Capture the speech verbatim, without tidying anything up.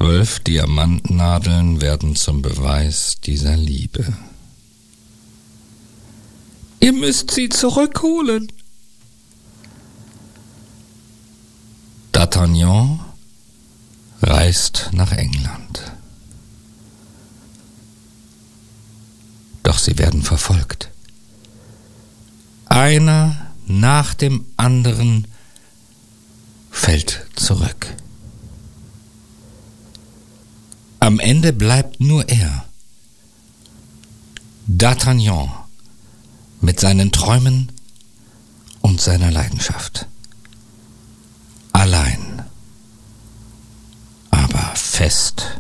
Zwölf Diamantnadeln werden zum Beweis dieser Liebe. Ihr müsst sie zurückholen. D'Artagnan reist nach England. Doch sie werden verfolgt. Einer nach dem anderen fällt zurück. Am Ende bleibt nur er, D'Artagnan, mit seinen Träumen und seiner Leidenschaft. Allein, aber fest